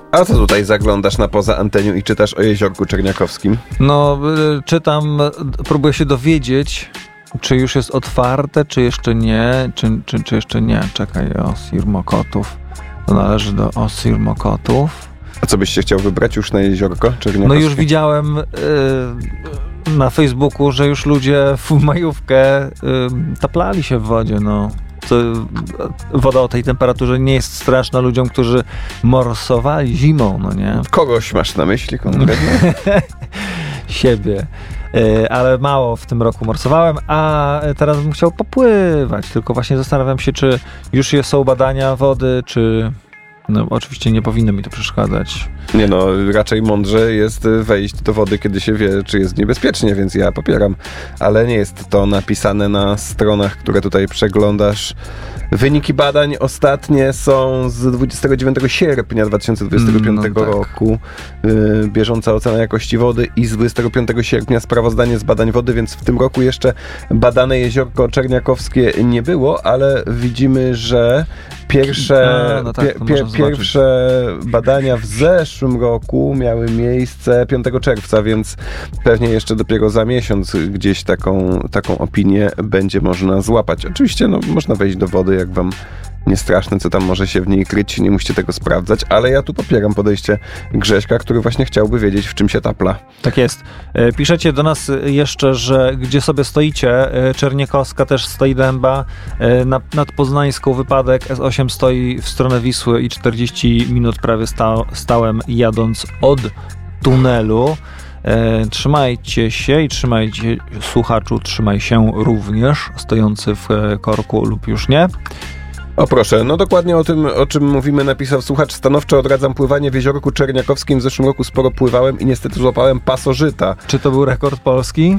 A co tutaj zaglądasz na poza antenią i czytasz o Jeziorku Czerniakowskim? No, czytam, próbuję się dowiedzieć, czy już jest otwarte, czy jeszcze nie, czy jeszcze nie. Czekaj, Osir Mokotów. To należy do Osir Mokotów. A co byś się chciał wybrać już na Jeziorko Czerniakowskie? No już widziałem na Facebooku, że już ludzie w majówkę taplali się w wodzie, no. Woda o tej temperaturze nie jest straszna ludziom, którzy morsowali zimą, no nie? Kogoś masz na myśli konkretnie? Siebie. Ale mało w tym roku morsowałem, a teraz bym chciał popływać, tylko właśnie zastanawiam się, czy już są badania wody, czy... No oczywiście nie powinno mi to przeszkadzać. Nie no, raczej mądrze jest wejść do wody, kiedy się wie, czy jest niebezpiecznie, więc ja popieram. Ale nie jest to napisane na stronach, które tutaj przeglądasz. Wyniki badań ostatnie są z 29 sierpnia 2025 roku. Bieżąca ocena jakości wody i z 25 sierpnia sprawozdanie z badań wody, więc w tym roku jeszcze badane Jeziorko Czerniakowskie nie było, ale widzimy, że pierwsze badania w zeszłym roku miały miejsce 5 czerwca, więc pewnie jeszcze dopiero za miesiąc gdzieś taką opinię będzie można złapać. Oczywiście można wejść do wody, jak wam nie straszne, co tam może się w niej kryć, nie musicie tego sprawdzać, ale ja tu popieram podejście Grześka, który właśnie chciałby wiedzieć, w czym się tapla. Tak jest. Piszecie do nas jeszcze, że gdzie sobie stoicie, Czerniakowska też stoi dęba, nad Poznańską wypadek, S8 stoi w stronę Wisły i 40 minut prawie stałem jadąc od tunelu. Trzymajcie się i trzymajcie, słuchaczu, trzymaj się również, stojący w korku lub już nie. O proszę, no dokładnie o tym, o czym mówimy, napisał słuchacz. Stanowczo odradzam pływanie w Jeziorku Czerniakowskim. W zeszłym roku sporo pływałem i niestety złapałem pasożyta. Czy to był rekord Polski?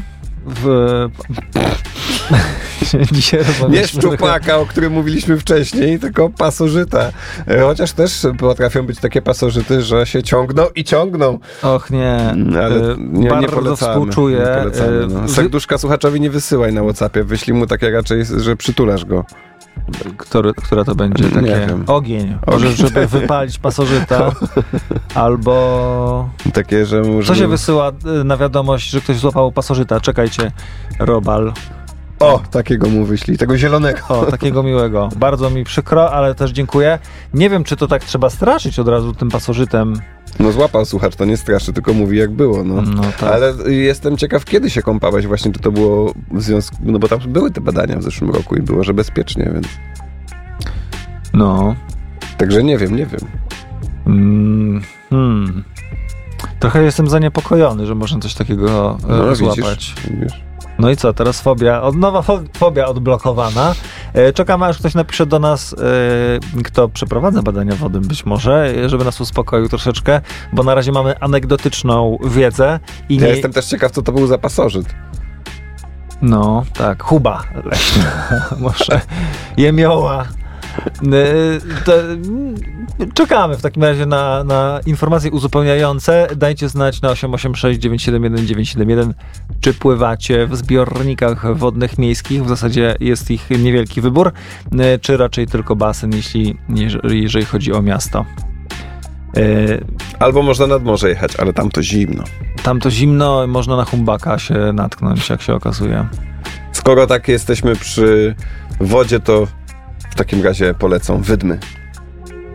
Nie szczupaka, o którym mówiliśmy wcześniej, tylko pasożyta. Chociaż też potrafią być takie pasożyty, że się ciągną i ciągną. Och nie, ale nie polecamy. Współczuję. Nie polecamy, no. Serduszka słuchaczowi nie wysyłaj na WhatsAppie, wyślij mu takie raczej, że przytulasz go. Która to będzie? Takie ogień. Może, żeby wypalić pasożyta. Albo... Takie, że... Co się wysyła na wiadomość, że ktoś złapał pasożyta? Czekajcie. Robal. O, takiego mu wyślij. Tego zielonego. O, takiego miłego. Bardzo mi przykro, ale też dziękuję. Nie wiem, czy to tak trzeba straszyć od razu tym pasożytem. No złapał słuchacz, to nie straszy, tylko mówi jak było, no. Tak. Ale jestem ciekaw, kiedy się kąpałeś właśnie, czy to było w związku... No bo tam były te badania w zeszłym roku i było, że bezpiecznie, więc... No. Także nie wiem. Trochę jestem zaniepokojony, że można coś takiego złapać. Widzisz? No i co, teraz fobia, nowa fobia odblokowana. Czekamy, aż ktoś napisze do nas, kto przeprowadza badania wody być może, żeby nas uspokoił troszeczkę, bo na razie mamy anegdotyczną wiedzę. Ja jestem też ciekaw, co to był za pasożyt. No, tak, chuba leśna, może jemioła. Czekamy w takim razie na informacje uzupełniające. Dajcie znać na 886 971 971, czy pływacie w zbiornikach wodnych miejskich, w zasadzie jest ich niewielki wybór, czy raczej tylko basen, jeżeli chodzi o miasto. Albo można nad morze jechać, ale tam to zimno. Tam to zimno, można na humbaka się natknąć, jak się okazuje. Skoro tak jesteśmy przy wodzie, to w takim razie polecą Wydmy.